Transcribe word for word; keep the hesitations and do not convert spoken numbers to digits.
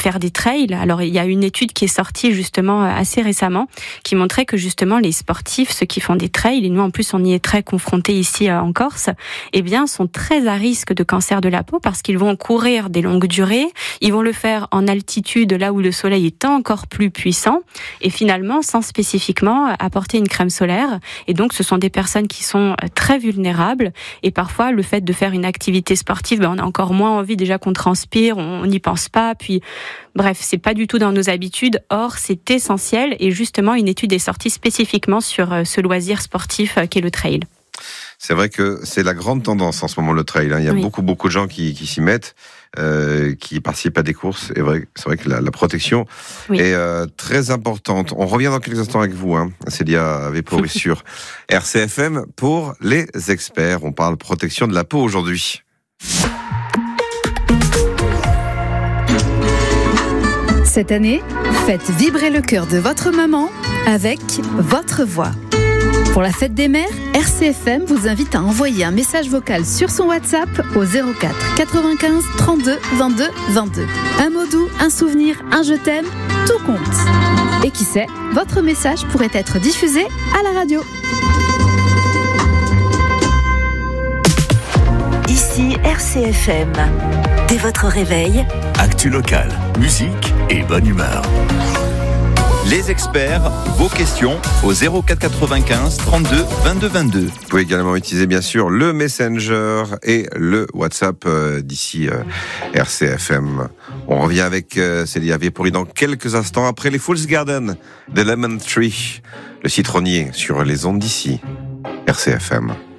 faire des trails. Alors il y a une étude qui est sortie justement assez récemment qui montrait que justement les sportifs, ceux qui font des trails, et nous en plus on y est très confrontés ici en Corse, eh bien sont très à risque de cancer de la peau parce qu'ils vont courir des longues durées, ils vont le faire en altitude là où le soleil est encore plus puissant et finalement sans spécifiquement apporter une crème solaire. Et donc ce sont des personnes qui sont très vulnérables et parfois le fait de faire une activité sportive, ben, on a encore moins envie déjà qu'on transpire, on n'y pense pas, puis bref, c'est pas du tout dans nos habitudes. Or, c'est essentiel et justement une étude est sortie spécifiquement sur ce loisir sportif qu'est le trail. C'est vrai que c'est la grande tendance en ce moment, le trail. Il y a oui. beaucoup, beaucoup de gens qui, qui s'y mettent, euh, qui participent à des courses. Et vrai, c'est vrai que la, la protection oui. est euh, très importante. On revient dans quelques instants avec vous, hein, Célia Vepori sur R C F M pour les experts. On parle protection de la peau aujourd'hui. Cette année, faites vibrer le cœur de votre maman avec votre voix. Pour la fête des mères, R C F M vous invite à envoyer un message vocal sur son WhatsApp au zéro quatre quatre-vingt-quinze trente-deux vingt-deux vingt-deux. Un mot doux, un souvenir, un je t'aime, tout compte. Et qui sait, votre message pourrait être diffusé à la radio. Ici R C F M. Dès votre réveil, actu locale, musique et bonne humeur. Les experts, vos questions au zéro quatre quatre-vingt-quinze trente-deux vingt-deux vingt-deux. Vous pouvez également utiliser bien sûr le Messenger et le WhatsApp euh, d'ici euh, R C F M. On revient avec euh, Célia Vepori dans quelques instants après les Fool's Garden de Lemon Tree, le citronnier sur les ondes d'ici R C F M.